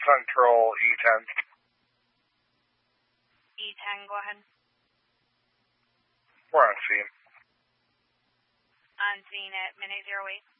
Central E10. E10, go ahead. We're on scene. On scene at minute 08.